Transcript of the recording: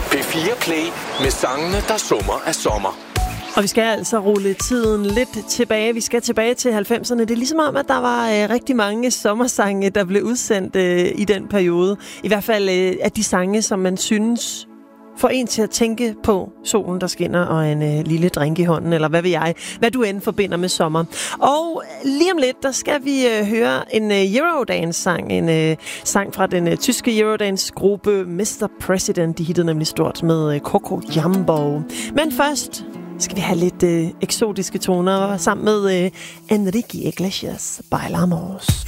P4 Play med sangene, der summer af sommer. Og vi skal altså rulle tiden lidt tilbage. Vi skal tilbage til 90'erne. Det er ligesom om, at der var rigtig mange sommersange, der blev udsendt i den periode. I hvert fald af de sange, som man synes får en til at tænke på solen, der skinner, og en lille drink i hånden, eller hvad ved jeg, hvad du end forbinder med sommer. Og lige om lidt, der skal vi høre en Eurodance-sang, en sang fra den tyske Eurodance-gruppe Mr. President. De hittede nemlig stort med Coco Jumbo. Men først skal vi have lidt eksotiske toner sammen med Enrique Iglesias, Bailamos.